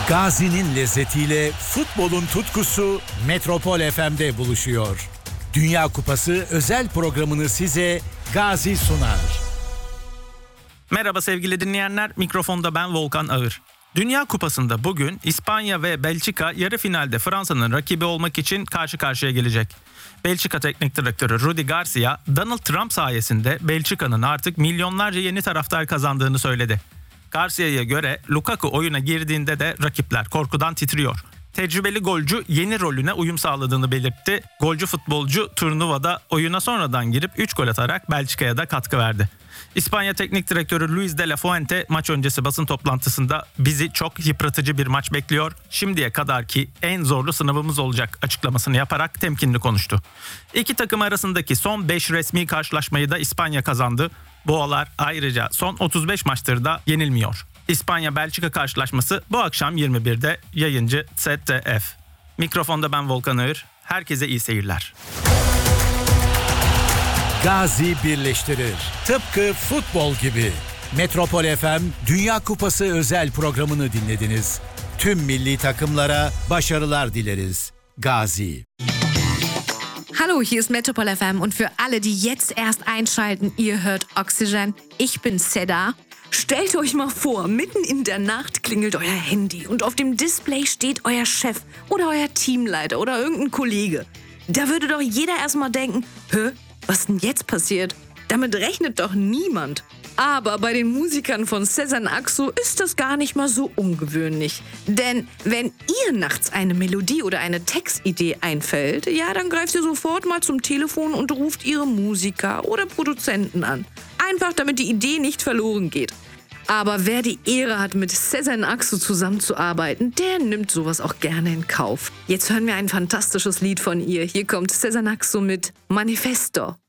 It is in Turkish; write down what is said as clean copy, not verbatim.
Gazi'nin lezzetiyle futbolun tutkusu Metropol FM'de buluşuyor. Dünya Kupası özel programını size Gazi sunar. Merhaba sevgili dinleyenler, mikrofonda ben Volkan Ağır. Dünya Kupası'nda bugün İspanya ve Belçika yarı finalde Fransa'nın rakibi olmak için karşı karşıya gelecek. Belçika Teknik Direktörü Rudi Garcia, Donald Trump sayesinde Belçika'nın artık milyonlarca yeni taraftar kazandığını söyledi. Garcia'ya göre Lukaku oyuna girdiğinde de rakipler korkudan titriyor. Tecrübeli golcü yeni rolüne uyum sağladığını belirtti. Golcü futbolcu turnuvada oyuna sonradan girip 3 gol atarak Belçika'ya da katkı verdi. İspanya Teknik Direktörü Luis de la Fuente maç öncesi basın toplantısında bizi çok yıpratıcı bir maç bekliyor. Şimdiye kadarki en zorlu sınavımız olacak açıklamasını yaparak temkinli konuştu. İki takım arasındaki son 5 resmi karşılaşmayı da İspanya kazandı. Boğalar ayrıca son 35 maçtır da yenilmiyor. İspanya-Belçika karşılaşması bu akşam 21'de yayıncı ZDF. Mikrofonda ben Volkan Ağır. Herkese iyi seyirler. Gazi birleştirir. Tıpkı futbol gibi. Metropol FM Dünya Kupası özel programını dinlediniz. Tüm milli takımlara başarılar dileriz. Gazi. Hallo, hier ist Metropol FM und für alle, die jetzt erst einschalten, ihr hört Oxygen. Ich bin Seda. Stellt euch mal vor, mitten in der Nacht klingelt euer Handy und auf dem Display steht euer Chef oder euer Teamleiter oder irgendein Kollege. Da würde doch jeder erstmal denken, was denn jetzt passiert? Damit rechnet doch niemand. Aber bei den Musikern von Sezen Aksu ist das gar nicht mal so ungewöhnlich. Denn wenn ihr nachts eine Melodie oder eine Textidee einfällt, ja, dann greift ihr sofort mal zum Telefon und ruft ihre Musiker oder Produzenten an. Einfach, damit die Idee nicht verloren geht. Aber wer die Ehre hat, mit Sezen Aksu zusammenzuarbeiten, der nimmt sowas auch gerne in Kauf. Jetzt hören wir ein fantastisches Lied von ihr. Hier kommt Sezen Aksu mit Manifesto.